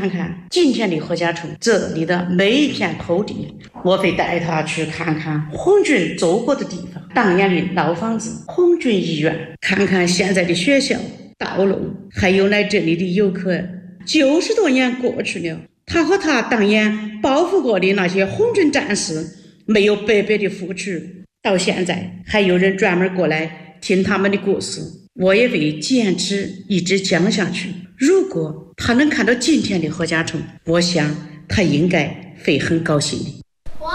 看看今天的何家村这里的每一片土地，我会带他去看看红军走过的地方，当年的老房子、红军医院，看看现在的学校、道路，还有来这里的游客。90多年过去了，他和他当年报复过的那些红军战士没有白白的付出，到现在还有人专门过来听他们的故事。我也会坚持一直讲下去。如果他能看到今天的何家村，我想他应该会很高兴的。